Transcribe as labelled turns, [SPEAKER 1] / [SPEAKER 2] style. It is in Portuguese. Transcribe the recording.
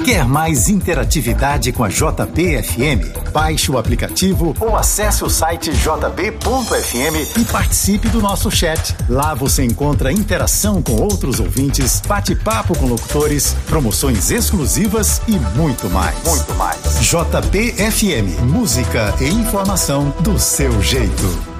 [SPEAKER 1] Quer mais interatividade com a JB-FM? Baixe o aplicativo ou acesse o site jb.fm e participe do nosso chat. Lá você encontra interação com outros ouvintes, bate-papo com locutores, promoções exclusivas e muito mais. JB-FM, música e informação do seu jeito.